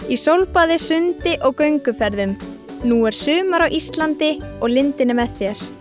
Í sólbaði, sundi og gönguferðum. Nú er sumar á Íslandi og lindin er með þér.